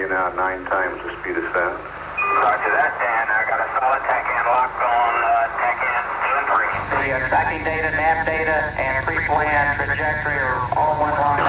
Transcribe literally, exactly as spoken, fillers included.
you now at nine times the speed of sound. Roger that, Dan. I got a solid tech in locked on uh, tech in two and three. The uh, tracking data, nav data, and pre-plan trajectory are all one line.